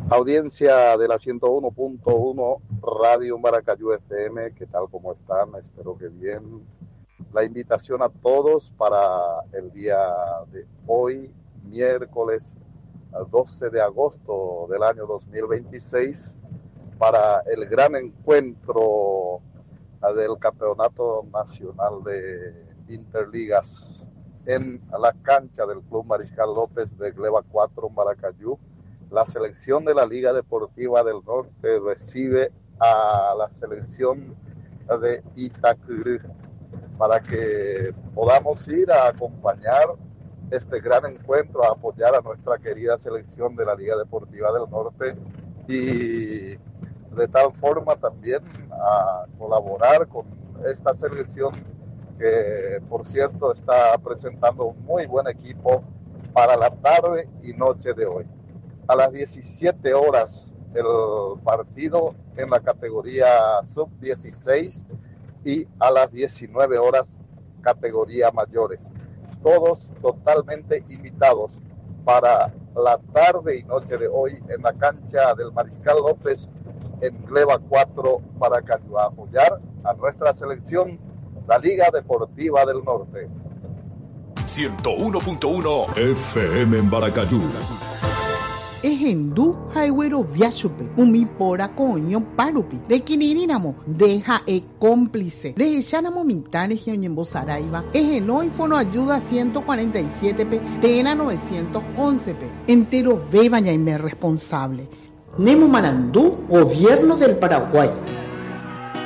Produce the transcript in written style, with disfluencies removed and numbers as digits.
Audiencia de la 101.1 Radio Maracayú FM, ¿qué tal? ¿Cómo están? Espero que bien. La invitación a todos para el día de hoy, miércoles 12 de agosto del año 2026, para el gran encuentro del Campeonato Nacional de Interligas en la cancha del Club Mariscal López de Gleba 4, Maracayú. La selección de la Liga Deportiva del Norte recibe a la selección de Itacurú para que podamos ir a acompañar este gran encuentro, a apoyar a nuestra querida selección de la Liga Deportiva del Norte y de tal forma también a colaborar con esta selección que, por cierto, está presentando un muy buen equipo para la tarde y noche de hoy. A las 17 horas el partido en la categoría sub-16 y a las 19 horas categoría mayores. Todos totalmente invitados para la tarde y noche de hoy en la cancha del Mariscal López en Gleba 4 para apoyar a nuestra selección, la Liga Deportiva del Norte. 101.1 FM en Maracayú. Ejendu haigüero viachupe, umi pora coño parupi, de quinirinamo, deja cómplice, de echanamo mitades y oñembo saraiva, ejenoi fono ayuda 147 p, tena 911 p, entero beba ya responsable. Nemo Marandú, Gobierno del Paraguay.